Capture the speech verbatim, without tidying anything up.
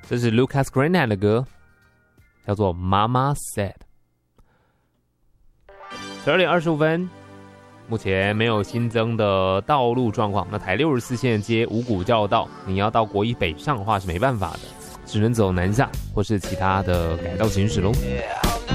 这是 Lucas Graham 的歌，叫做 Mama Said。十二点二十五分，目前没有新增的道路状况。那台六十四线接五股交流道，你要到国一北上的话是没办法的，只能走南下或是其他的改道行驶咯。Yeah.